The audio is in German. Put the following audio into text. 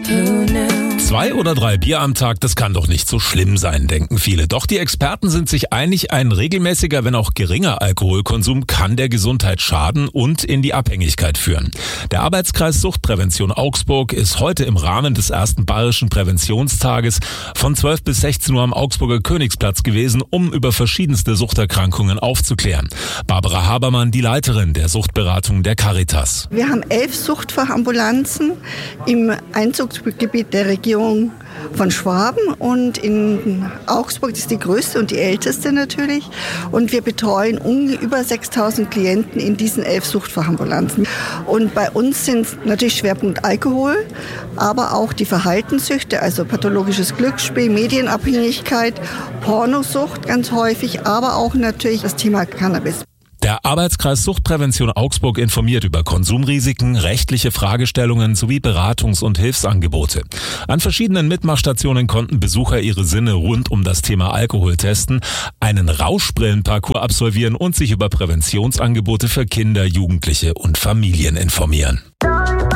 2 oder 3 Bier am Tag, das kann doch nicht so schlimm sein, denken viele. Doch die Experten sind sich einig, ein regelmäßiger, wenn auch geringer Alkoholkonsum kann der Gesundheit schaden und in die Abhängigkeit führen. Der Arbeitskreis Suchtprävention Augsburg ist heute im Rahmen des ersten Bayerischen Präventionstages von 12 bis 16 Uhr am Augsburger Königsplatz gewesen, um über verschiedenste Suchterkrankungen aufzuklären. Barbara Habermann, die Leiterin der Suchtberatung der Caritas. Wir haben 11 Suchtfachambulanzen im Einzugsgebiet der Region von Schwaben und in Augsburg, das ist die größte und die älteste natürlich. Und wir betreuen über 6.000 Klienten in diesen 11 Suchtfachambulanzen. Und bei uns sind natürlich Schwerpunkt Alkohol, aber auch die Verhaltenssüchte, also pathologisches Glücksspiel, Medienabhängigkeit, Pornosucht ganz häufig, aber auch natürlich das Thema Cannabis. Der Arbeitskreis Suchtprävention Augsburg informiert über Konsumrisiken, rechtliche Fragestellungen sowie Beratungs- und Hilfsangebote. An verschiedenen Mitmachstationen konnten Besucher ihre Sinne rund um das Thema Alkohol testen, einen Rauschbrillenparcours absolvieren und sich über Präventionsangebote für Kinder, Jugendliche und Familien informieren.